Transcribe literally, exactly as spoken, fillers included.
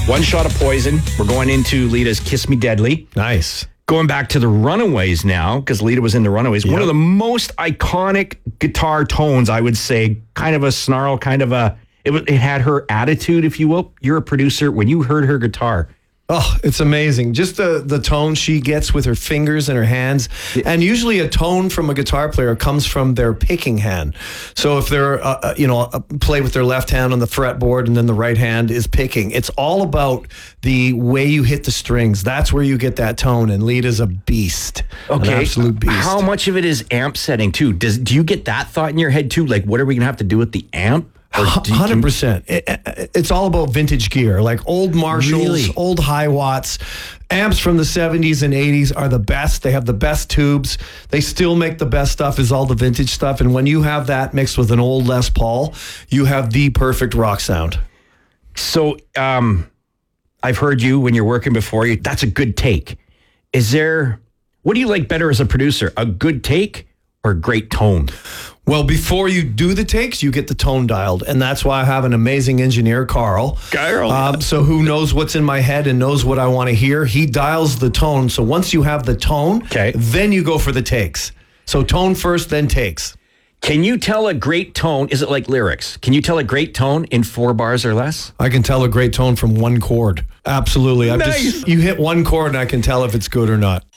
One shot of poison. We're going into Lita's Kiss Me Deadly. Nice. Going back to the Runaways now, because Lita was in the Runaways. Yep. One of the most iconic guitar tones, I would say. Kind of a snarl, kind of a... It, it had her attitude, if you will. You're a producer. When you heard her guitar... Oh, it's amazing. Just the, the tone she gets with her fingers and her hands. And usually a tone from a guitar player comes from their picking hand. So if they're, uh, you know, uh, play with their left hand on the fretboard and then the right hand is picking. It's all about the way you hit the strings. That's where you get that tone. And Lita's a beast. Okay. An absolute beast. How much of it is amp setting too? Does Do you get that thought in your head too? Like, what are we going to have to do with the amp? one hundred percent. It, it's all about vintage gear, like old Marshalls, Really? old High Watts. Amps from the seventies and eighties are the best. They have the best tubes. They still make the best stuff, is all the vintage stuff. And when you have that mixed with an old Les Paul, you have the perfect rock sound. So um, I've heard you when you're working before you. That's a good take. Is there, what do you like better as a producer? A good take or a great tone? Well, before you do the takes, you get the tone dialed. And that's why I have an amazing engineer, Carl. Carl. Um, so who knows what's in my head and knows what I want to hear. He dials the tone. So once you have the tone, okay, then you go for the takes. So tone first, then takes. Can you tell a great tone? Is it like lyrics? Can you tell a great tone in four bars or less? I can tell a great tone from one chord. Absolutely. I've Nice. just, you hit one chord and I can tell if it's good or not.